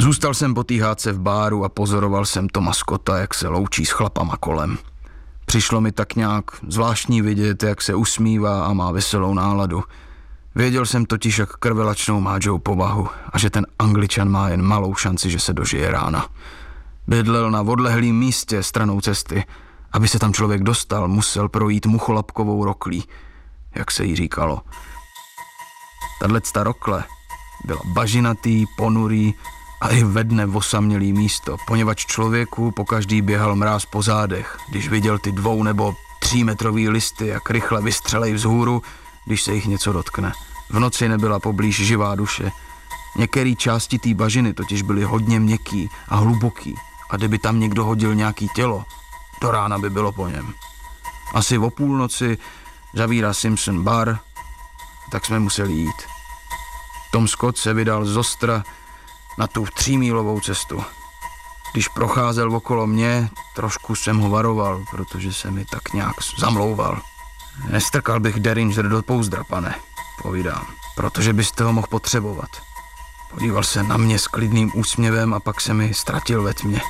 Zůstal jsem po té hádce v báru a pozoroval jsem Toma Scotta, jak se loučí s chlapama kolem. Přišlo mi tak nějak zvláštní vidět, jak se usmívá a má veselou náladu. Věděl jsem totiž, jak krvelačnou má Joe povahu a že ten Angličan má jen malou šanci, že se dožije rána. Bydlel na odlehlým místě stranou cesty. Aby se tam člověk dostal, musel projít mucholapkovou roklí, jak se jí říkalo. Tato rokle byla bažinatý, ponurý a i ve dne osamělý místo, poněvadž člověku pokaždý běhal mráz po zádech, když viděl ty 2 nebo 3 metrový listy, jak rychle vystřelej vzhůru, když se jich něco dotkne. V noci nebyla poblíž živá duše. Některé části té bažiny totiž byly hodně měkký a hluboký a kdyby tam někdo hodil nějaký tělo, do rána by bylo po něm. Asi o půlnoci zavírá Simpson bar, tak jsme museli jít. Tom Scott se vydal z Ostra na tu 3mílovou cestu. Když procházel okolo mě, trošku jsem ho varoval, protože se mi tak nějak zamlouval. Nestrkal bych Derringer do pouzdra, pane, povídám, protože byste ho mohl potřebovat. Podíval se na mě s klidným úsměvem a pak se mi ztratil ve tmě.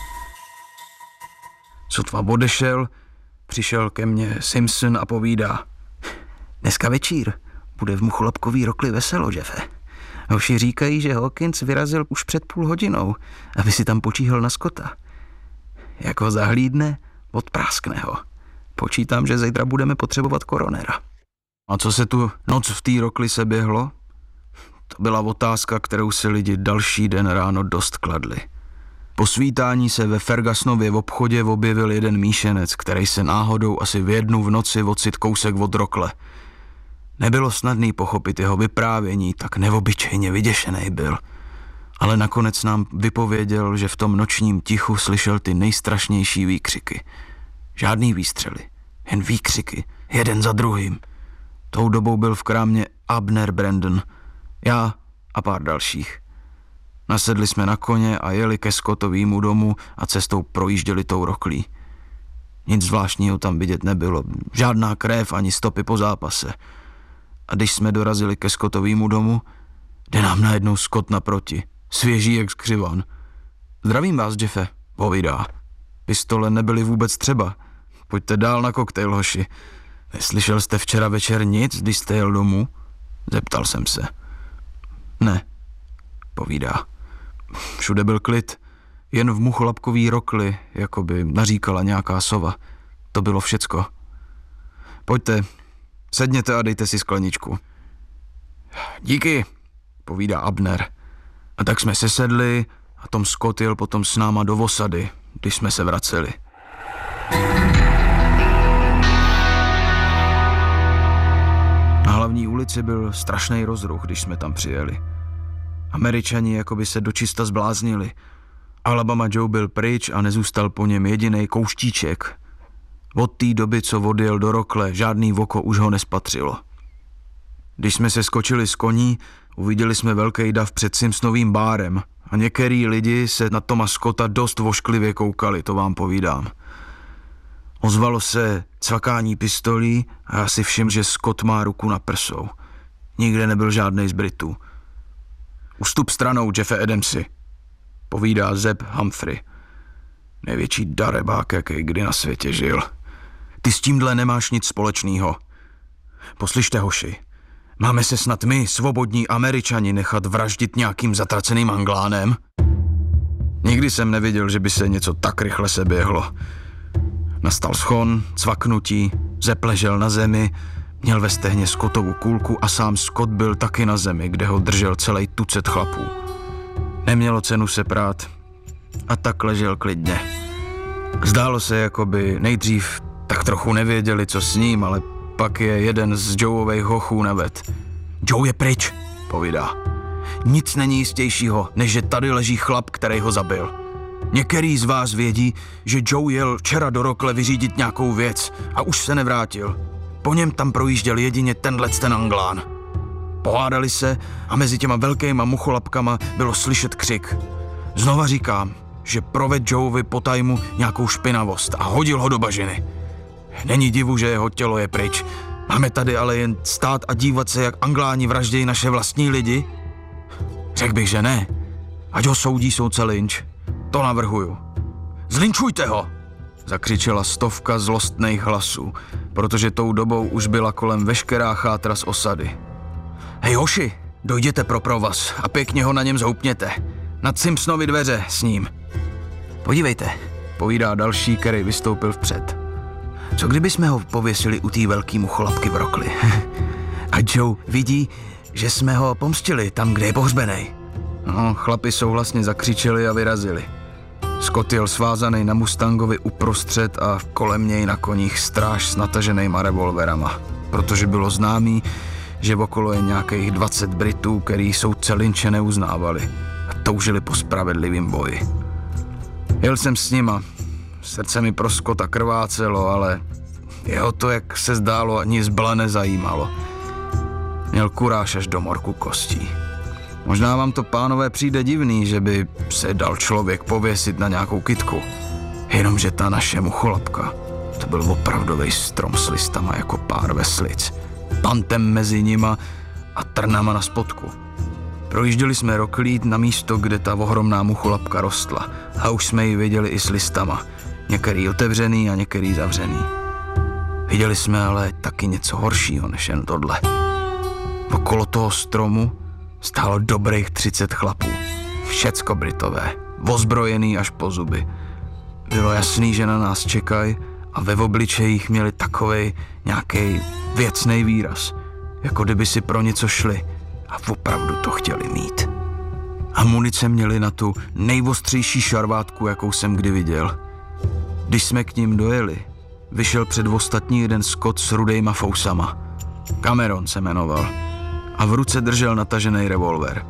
Sotva odešel, přišel ke mně Simpson a povídá: dneska večír bude v mucholapkový rokli veselo, Jeffe. Hoši říkají, že Hawkins vyrazil už před půl hodinou, aby si tam počíhal na Scotta. Jak ho zahlídne, odpráskne ho. Počítám, že zítra budeme potřebovat koronera. A co se tu noc v té rokli se běhlo? To byla otázka, kterou si lidi další den ráno dost kladli. Po svítání se ve Fergusonově v obchodě objevil jeden míšenec, který se náhodou asi v 1 v noci ocit kousek od rokle. Nebylo snadný pochopit jeho vyprávění, tak neobyčejně vyděšený byl. Ale nakonec nám vypověděl, že v tom nočním tichu slyšel ty nejstrašnější výkřiky. Žádný výstřely, jen výkřiky, jeden za druhým. Tou dobou byl v krámě Abner Brandon, já a pár dalších. Nasedli jsme na koně a jeli ke Scottovému domu a cestou projížděli tou roklí. Nic zvláštního tam vidět nebylo, žádná krev ani stopy po zápase. A když jsme dorazili ke Scottovému domu, jde nám najednou Scott naproti, svěží jak skřivan. Zdravím vás, Jeffe, povídá. Pistole nebyly vůbec třeba. Pojďte dál na koktejl, hoši. Neslyšel jste včera večer nic, když jste jel domů? Zeptal jsem se. Ne, povídá. Všude byl klid, jen v mucholapkový rokli, jako by naříkala nějaká sova. To bylo všecko. Pojďte, sedněte a dejte si skleničku. Díky, povídá Abner. A tak jsme se sedli a Tom Scott jel potom s náma do osady, když jsme se vraceli. Na hlavní ulici byl strašný rozruch, když jsme tam přijeli. Američani jakoby se dočista zbláznili. Alabama Joe byl pryč a nezůstal po něm jedinej kouštíček. Od té doby, co odjel do rokle, žádný oko už ho nespatřilo. Když jsme se skočili z koní, uviděli jsme velký dav před Simpsonovým bárem a některý lidi se na Toma Scotta dost vošklivě koukali, to vám povídám. Ozvalo se cvakání pistolí a já si všiml, že Scott má ruku na prsou. Nikde nebyl žádnej z Britů. Ustup stranou, Jeffe Adamsi, povídá Zeb Humphrey. Největší darebák, jaký kdy na světě žil. Ty s tímhle nemáš nic společného. Poslyšte, hoši, máme se snad my, svobodní Američani, nechat vraždit nějakým zatraceným Anglánem? Nikdy jsem neviděl, že by se něco tak rychle seběhlo. Nastal schon, cvaknutí, Zeb ležel na zemi, měl ve stehně Scottovu kulku a sám Scott byl taky na zemi, kde ho držel celý tucet chlapů. Nemělo cenu se prát a tak ležel klidně. Zdálo se, jako by nejdřív tak trochu nevěděli, co s ním, ale pak je jeden z Joeových hochů naved. Joe je pryč, povídá. Nic není jistějšího, než že tady leží chlap, který ho zabil. Některý z vás vědí, že Joe jel včera do rokle vyřídit nějakou věc a už se nevrátil. Po něm tam projížděl jedině ten Anglán. Pohádali se a mezi těma velkýma mucholapkama bylo slyšet křik. Znova říkám, že proved Joeovi po tajmu nějakou špinavost a hodil ho do bažiny. Není divu, že jeho tělo je pryč. Máme tady ale jen stát a dívat se, jak Angláni vraždějí naše vlastní lidi? Řekl bych, že ne. Ať ho soudí soudce Lynch. To navrhuju. Zlinčujte ho! Zakřičela stovka zlostných hlasů, protože tou dobou už byla kolem veškerá chátra z osady. Hej hoši, dojděte pro provaz a pěkně ho na něm zhoupněte. Nad Simpsonovy dveře s ním. Podívejte, povídá další, který vystoupil vpřed. Co kdyby jsme ho pověsili u té velký mucholapky v rokli? A Joe vidí, že jsme ho pomstili tam, kde je pohřbenej. No, chlapi souhlasně zakřičeli a vyrazili. Scott jel svázaný na Mustangovi uprostřed a kolem něj na koních stráž s nataženýma revolverama, protože bylo známý, že okolo je nějakých 20 Britů, který soudce Lynche neuznávali a toužili po spravedlivým boji. Jel jsem s nima, srdce mi pro Scotta krvácelo, ale jeho to, jak se zdálo, ani zbla nezajímalo. Měl kuráž až do morku kostí. Možná vám to, pánové, přijde divný, že by se dal člověk pověsit na nějakou kytku. Jenomže ta naše mucholapka, to byl opravdovej strom s listama jako pár veslic. Pantem mezi nima a trnama na spodku. Projížděli jsme Rocklít na místo, kde ta ohromná mucholapka rostla a už jsme ji viděli i s listama. Některý otevřený a některý zavřený. Viděli jsme ale taky něco horšího než jen tohle. Okolo toho stromu stálo dobrých 30 chlapů. Všecko Britové, ozbrojený až po zuby. Bylo jasný, že na nás čekají a ve obličejích měli takovej nějaký věcnej výraz, jako kdyby si pro něco šli a opravdu to chtěli mít. A munice měli na tu nejostřejší šarvátku, jakou jsem kdy viděl. Když jsme k ním dojeli, vyšel před ostatní jeden Scott s rudejma fousama. Cameron se jmenoval a v ruce držel natažený revolver.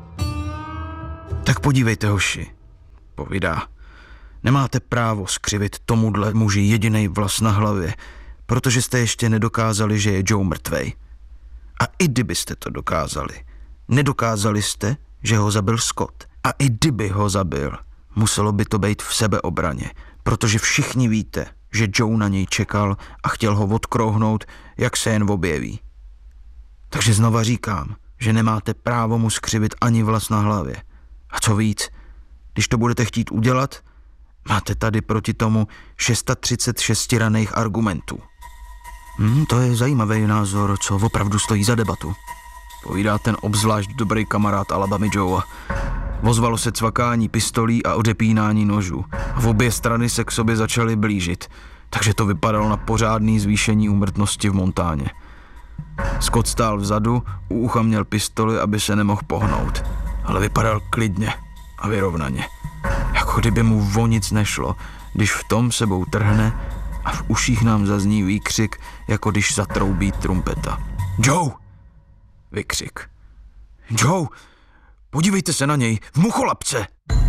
Tak podívejte, hoši, povídá. Nemáte právo skřivit tomuhle muži jedinej vlas na hlavě, protože jste ještě nedokázali, že je Joe mrtvej. A i kdybyste to dokázali, nedokázali jste, že ho zabil Scott. A i kdyby ho zabil, muselo by to být v sebeobraně, protože všichni víte, že Joe na něj čekal a chtěl ho odkrouhnout, jak se jen objeví. Takže znova říkám, že nemáte právo mu skřivit ani vlas na hlavě. A co víc, když to budete chtít udělat, máte tady proti tomu 636 raných argumentů. To je zajímavý názor, co opravdu stojí za debatu. Povídá ten obzvlášť dobrý kamarád Alabamy Joea. Ozvalo se cvakání pistolí a odepínání nožů. V obě strany se k sobě začaly blížit, takže to vypadalo na pořádný zvýšení úmrtnosti v Montáně. Scott stál vzadu, u ucha měl pistoli, aby se nemohl pohnout, ale vypadal klidně a vyrovnaně. Jako kdyby mu o nic nešlo, když v tom sebou trhne a v uších nám zazní výkřik, jako když zatroubí trumpeta. Joe! Vykřik. Joe! Podívejte se na něj, v mucholapce!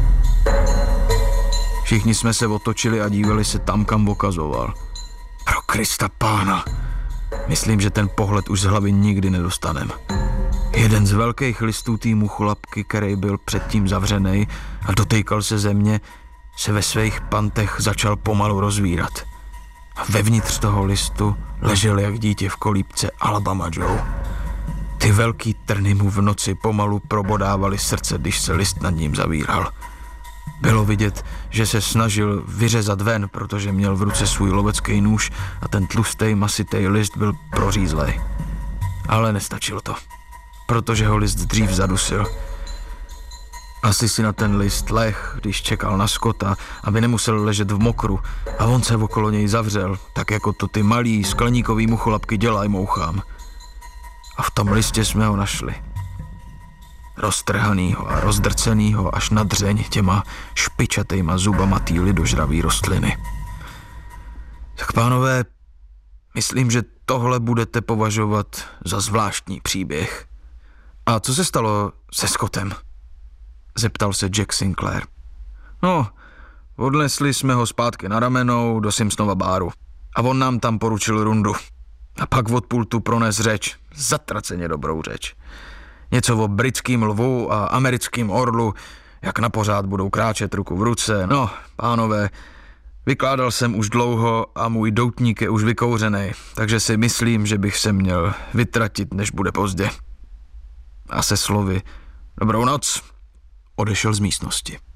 Všichni jsme se otočili a dívali se tam, kam ukazoval. Pro Krista pána! Myslím, že ten pohled už z hlavy nikdy nedostanem. Jeden z velkých listů té mucholapky, který byl předtím zavřenej a dotýkal se země, se ve svých pantech začal pomalu rozvírat. A vevnitř toho listu ležel jak dítě v kolípce Alabama Joe. Ty velký trny mu v noci pomalu probodávali srdce, když se list nad ním zavíral. Bylo vidět, že se snažil vyřezat ven, protože měl v ruce svůj lovecký nůž a ten tlustý, masitý list byl prořízlej. Ale nestačilo to, protože ho list dřív zadusil. Asi si na ten list leh, když čekal na Scotta, aby nemusel ležet v mokru, a on se okolo něj zavřel, tak jako to ty malý skleníkový mucholapky dělají mouchám. A v tom listě jsme ho našli. Roztrhanýho a rozdrcenýho až na dřeň těma špičatejma zubama té lidožravý rostliny. Tak pánové, myslím, že tohle budete považovat za zvláštní příběh. A co se stalo se Scottem? Zeptal se Jack Sinclair. No, odnesli jsme ho zpátky na ramenou do Simpsonova báru a on nám tam poručil rundu. A pak od pultu prones řeč, zatraceně dobrou řeč. Něco o britským lvu a americkým orlu, jak na pořád budou kráčet ruku v ruce. No, pánové, vykládal jsem už dlouho a můj doutník je už vykouřený, takže si myslím, že bych se měl vytratit, než bude pozdě. A se slovy dobrou noc odešel z místnosti.